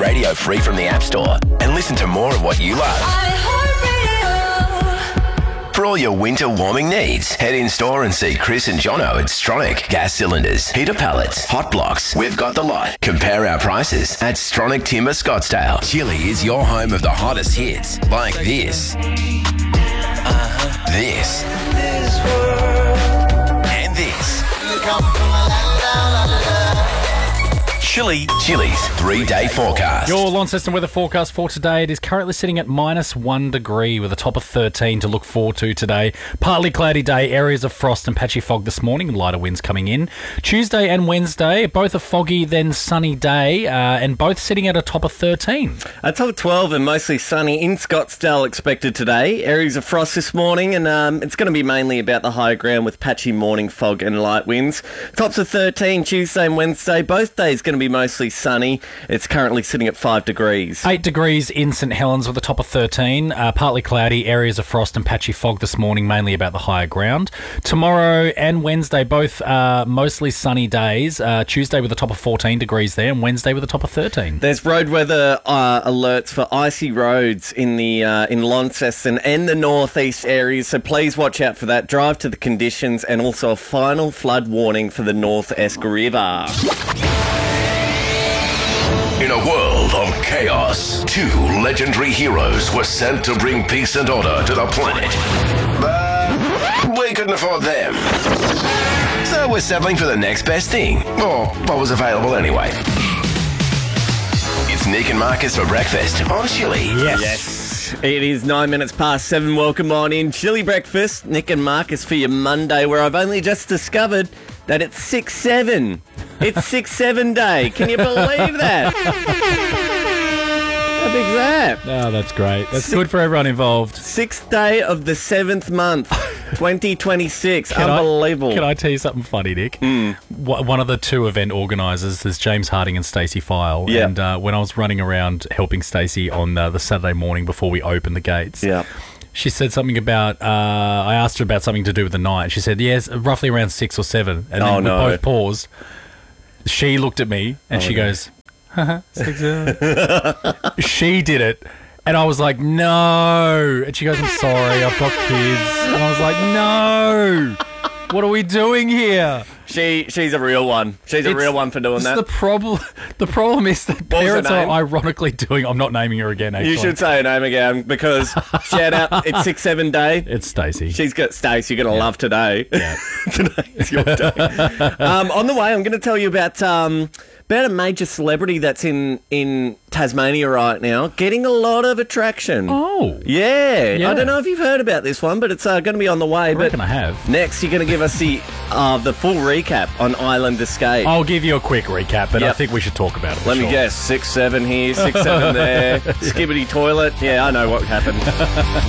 iHeartRadio free from the App Store and listen to more of what you love. For all your winter warming needs, head in store and see Chris and Jono at Stronach. Gas cylinders, heater pallets, hot blocks. We've got the lot. Compare our prices at Stronach Timber Scottsdale. Chile is your home of the hottest hits like this. This. And this. Chili's 3-day forecast. Your Launceston weather forecast for today. It is currently sitting at -1 degree with a top of 13 to look forward to today. Partly cloudy day, areas of frost and patchy fog this morning, lighter winds coming in. Tuesday and Wednesday, both a foggy then sunny day, and both sitting at a top of 13. A top of 12 and mostly sunny in Scottsdale expected today. Areas of frost this morning, and it's going to be mainly about the higher ground with patchy morning fog and light winds. Tops of 13 Tuesday and Wednesday, both days going to be mostly sunny. It's currently sitting at 5 degrees. 8 degrees in St Helens with a top of 13. Partly cloudy, areas of frost and patchy fog this morning, mainly about the higher ground. Tomorrow and Wednesday, both mostly sunny days. Tuesday with a top of 14 degrees there, and Wednesday with a top of 13. There's road weather alerts for icy roads in the in Launceston and the northeast areas, so please watch out for that. Drive to the conditions, and also a final flood warning for the North Esk River. In a world of chaos, 2 legendary heroes were sent to bring peace and order to the planet. But we couldn't afford them. So we're settling for the next best thing, or what was available anyway. It's Nick and Marcus for breakfast on Chili. Yes. It is 9 minutes past 7. Welcome on in. Chili Breakfast, Nick and Marcus for your Monday, where I've only just discovered that it's 6-7. It's 6-7 day. Can you believe that? How big's that? Oh, that's great. That's good for everyone involved. 6th day of the 7th month, 2026. Unbelievable. Can I tell you something funny, Nick? One of the 2 event organisers is James Harding and Stacey File. Yeah. And when I was running around helping Stacey on the Saturday morning before we opened the gates, Yeah. she said something about, I asked her about something to do with the night. She said, yes, roughly around 6 or 7. And then we both paused. She looked at me and she goes, 6, 7. She did it. And I was like, no. And she goes, I'm sorry, I've got kids. And I was like, no. What are we doing here? She's a real one. She's a real one for doing that. The problem is that parents are ironically doing... I'm not naming her again, actually. You should say her name again, because shout out, it's 6-7 day. It's Stacey. She's got Stacey. You're going to love today. Yeah. Today's your day. On the way, I'm going to tell you about a major celebrity that's in Tasmania right now, getting a lot of attraction. Oh. Yeah. I don't know if you've heard about this one, but it's going to be on the way. I reckon I have. Next, you're going to give us the full recap on Island Escape. I'll give you a quick recap, but I think we should talk about it. Let me guess, 6-7 here, 6-7 there, skibbity toilet. Yeah, I know what happened.